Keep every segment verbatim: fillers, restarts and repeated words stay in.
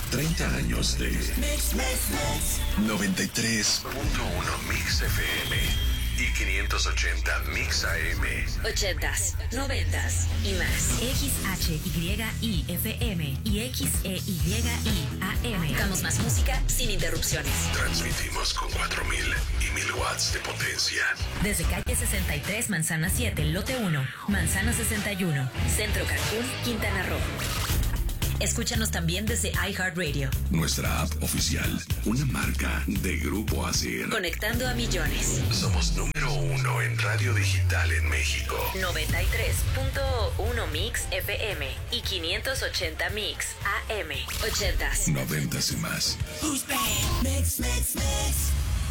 treinta años de Mix, Mix, Mix. noventa y tres punto uno Mix F M y quinientos ochenta Mix A M. ochentas, noventas y más. X H Y I F M y X E Y I A M. Damos más música sin interrupciones. Transmitimos con cuatro mil y mil watts de potencia. Desde calle sesenta y tres, Manzana siete, lote uno, Manzana sesenta y uno. Centro Cancún, Quintana Roo. Escúchanos también desde iHeartRadio. Nuestra app oficial, una marca de Grupo Asir. Conectando a millones. Somos número uno en radio digital en México. noventa y tres punto uno Mix F M y quinientos ochenta Mix A M. ochentas. Noventas y más. Who's back? Mix, mix, mix.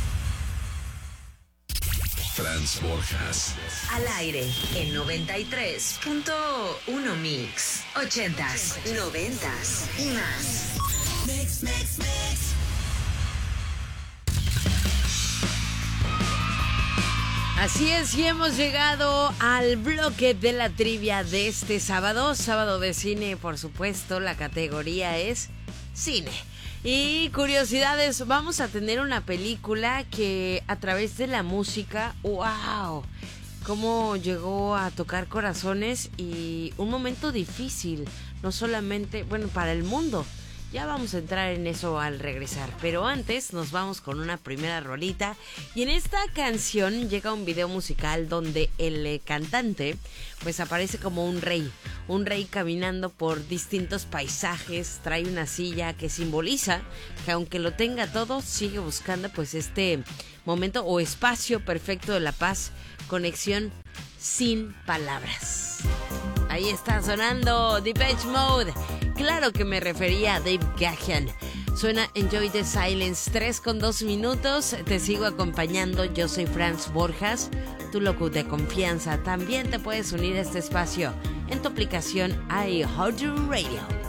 Franz Borjas. Al aire en noventa y tres punto uno Mix. ochentas, noventas y más. Mix, mix, mix. Así es, y hemos llegado al bloque de la trivia de este sábado. Sábado de cine, por supuesto, la categoría es cine. Y curiosidades, vamos a tener una película que a través de la música, wow, cómo llegó a tocar corazones y un momento difícil, no solamente, bueno, para el mundo. Ya vamos a entrar en eso al regresar, pero antes nos vamos con una primera rolita. Y en esta canción llega un video musical donde el eh, cantante pues aparece como un rey, un rey caminando por distintos paisajes, trae una silla que simboliza que aunque lo tenga todo, sigue buscando pues este momento o espacio perfecto de la paz, conexión sin palabras. Ahí está sonando Depeche Mode. Claro que me refería a Dave Gahan. Suena Enjoy the Silence, tres con dos minutos. Te sigo acompañando, yo soy Franz Borjas, tu loco de confianza. También te puedes unir a este espacio en tu aplicación iHeartRadio.